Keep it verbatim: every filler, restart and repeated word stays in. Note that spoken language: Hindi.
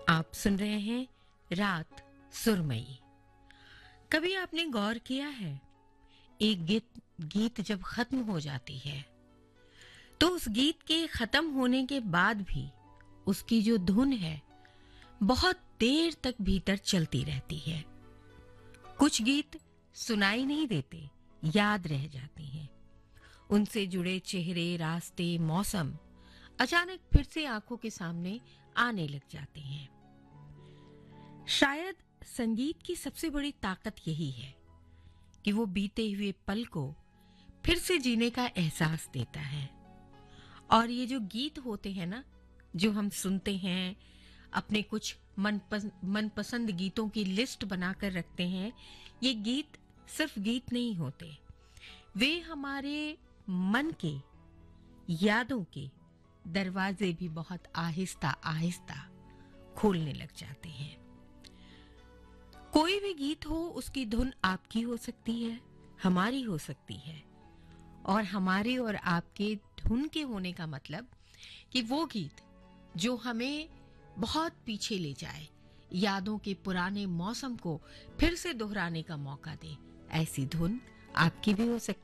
आप सुन रहे हैं रात सुरमई। कभी आपने गौर किया है, एक गीत गीत जब खत्म हो जाती है तो उस गीत के खत्म होने के बाद भी उसकी जो धुन है बहुत देर तक भीतर चलती रहती है। कुछ गीत सुनाई नहीं देते, याद रह जाते हैं। उनसे जुड़े चेहरे, रास्ते, मौसम अचानक फिर से आंखों के सामने आने लग जाते हैं। शायद संगीत की सबसे बड़ी ताकत यही है कि वो बीते हुए पल को फिर से जीने का एहसास देता है। और ये जो गीत होते हैं ना, जो हम सुनते हैं, अपने कुछ मनपसंद मनपसंद गीतों की लिस्ट बनाकर रखते हैं, ये गीत सिर्फ गीत नहीं होते, वे हमारे मन के, यादों के दरवाजे भी बहुत आहिस्ता आहिस्ता खोलने लग जाते हैं। कोई भी गीत हो, उसकी धुन आपकी हो सकती है, हमारी हो सकती है, और हमारे और आपके धुन के होने का मतलब कि वो गीत जो हमें बहुत पीछे ले जाए, यादों के पुराने मौसम को फिर से दोहराने का मौका दे, ऐसी धुन आपकी भी हो सकती है।